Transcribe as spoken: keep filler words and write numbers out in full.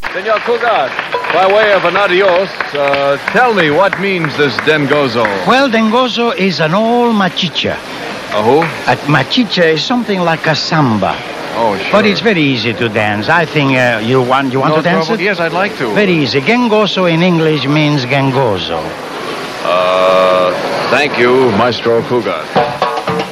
Senor Cugat, by way of an adios, uh, tell me what means this dengozo? Well, dengozo is an old machicha. A who? A machicha is something like a samba. Oh, sure. But it's very easy to dance. I think uh, you want you want no to dance trouble. it? Yes, I'd like to. Very easy. Gengoso in English means gangozo. Uh, thank you, Maestro Cugat.